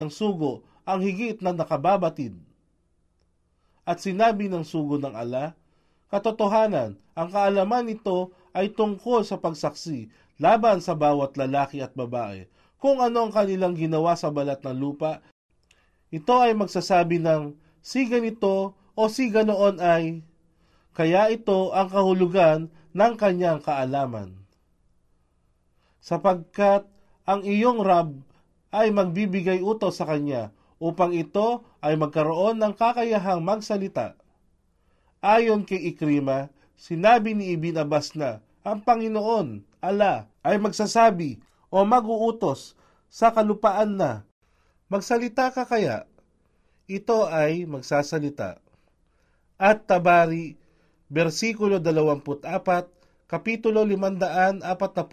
ng sugo ang higit na nakababatid. At sinabi ng sugo ng ala, katotohanan, ang kaalaman nito ay tungkol sa pagsaksi laban sa bawat lalaki at babae. Kung ano ang kanilang ginawa sa balat ng lupa, ito ay magsasabi ng si ganito o si ganoon ay, kaya ito ang kahulugan ng kanyang kaalaman. Sapagkat ang iyong Rab ay magbibigay utos sa kanya upang ito ay magkaroon ng kakayahang magsalita. Ayon kay Ikrima, sinabi ni Ibn Abbas na ang Panginoon, Allah, ay magsasabi o mag-uutos sa kalupaan na, magsalita ka kaya? Ito ay magsasalita. At Tabari, versikulo 24, kapitulo 548.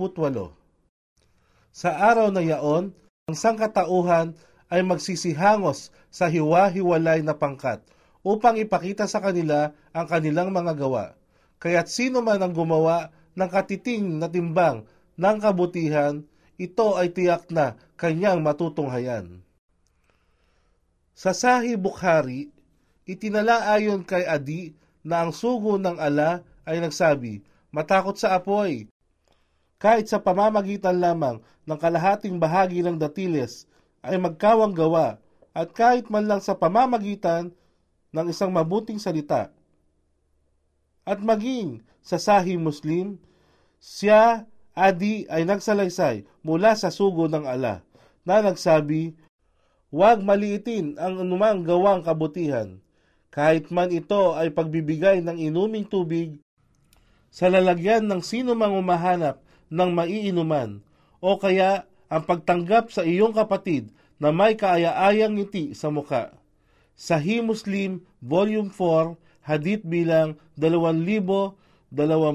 Sa araw na yaon, ang sangkatauhan ay magsisihangos sa hiwa-hiwalay na pangkat upang ipakita sa kanila ang kanilang mga gawa. Kaya't sino man ang gumawa ng katiting na timbang ng kabutihan, ito ay tiyak na kanyang matutunghayan. Sa Sahih Bukhari, itinala ayon kay Adi na ang sugo ng ala ay nagsabi, matakot sa apoy. Kahit sa pamamagitan lamang ng kalahating bahagi ng datiles ay magkawang gawa at kahit man lang sa pamamagitan ng isang mabuting salita. At maging sa Sahih Muslim, siya, Adi, ay nagsalaysay mula sa sugo ng ala na nagsabi, huwag maliitin ang anumang gawang kabutihan, kahit man ito ay pagbibigay ng inuming tubig sa lalagyan ng sino mang umahanap ng maiinuman, o kaya ang pagtanggap sa iyong kapatid na may kaaya-ayang ngiti sa muka. Sahih Muslim, Volume 4, Hadith bilang 2026.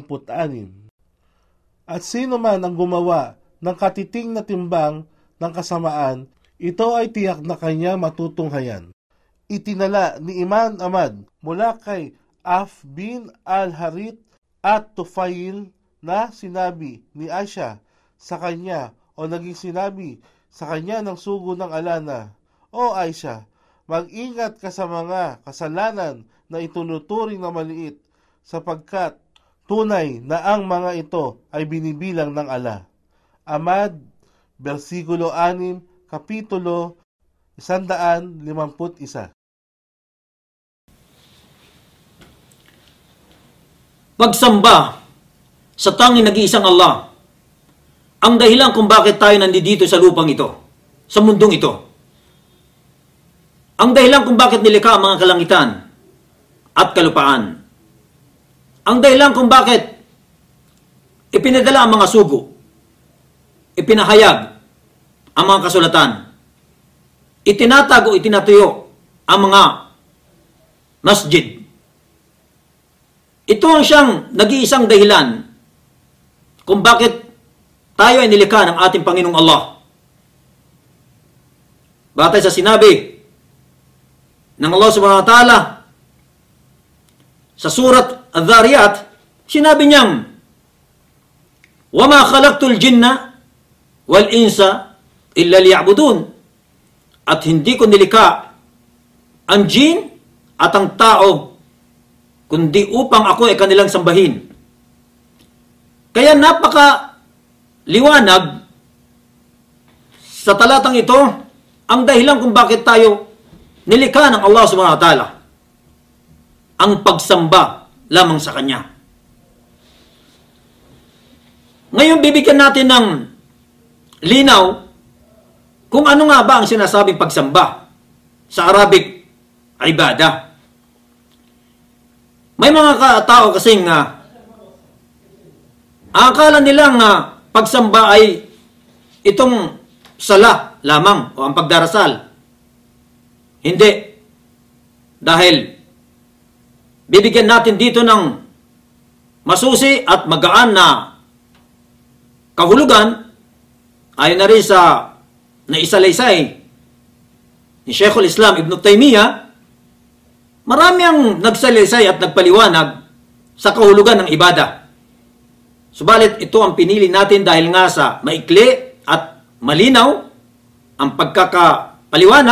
At sino man ang gumawa ng katiting na timbang ng kasamaan, ito ay tiyak na kanya matutunghayan. Itinala ni Imam Ahmad mula kay Af bin al-Harith at Tufail na sinabi ni Aisha sa kanya o naging sinabi sa kanya ng sugo ng alana, O Aisha, mag-ingat ka sa mga kasalanan na itunuturing na maliit sapagkat tunay na ang mga ito ay binibilang ng ala. Ahmad, versikulo 6, kapitulo 151. Pagsamba sa tanging nag-iisang Allah ang dahilan kung bakit tayo nandito sa lupang ito, sa mundong ito. Ang dahilan kung bakit nilikha ang mga kalangitan at kalupaan. Ang dahilan kung bakit ipinadala ang mga sugo, ipinahayag ang mga kasulatan, itinatago, itinatuyo ang mga masjid. Ito ang siyang nag-iisang dahilan kung bakit tayo ay nilikha ng ating Panginoong Allah. Batay sa sinabi ng Allah subhanahu wa ta'ala sa surat Adh-Dhariyat, sinabi niyang, وَمَا خَلَقْتُ الْجِنَّ وَالْإِنسَ إِلَّا لِيَعْبُدُونَ. At hindi ko nilikha ang jin at ang tao kundi upang ako ay kanilang sambahin. Kaya napaka liwanag sa talatang ito ang dahilan kung bakit tayo nilikha ng Allah subhanahu wa ta'ala. Ang pagsamba lamang sa Kanya. Ngayon bibigyan natin ng linaw kung ano nga ba ang sinasabing pagsamba sa Arabic, ibadah. May mga tao kasing akala nilang pagsamba ay itong sala lamang o ang pagdarasal. Hindi. Dahil bibigyan natin dito ng masusi at magaan na kahulugan ayon na rin sa naisalaysay ni Sheikhul Islam Ibn Taymiyyah. Marami ang nagsalaysay at nagpaliwanag sa kahulugan ng ibadah. Subalit ito ang pinili natin dahil nga sa maikli at malinaw ang Paliwanag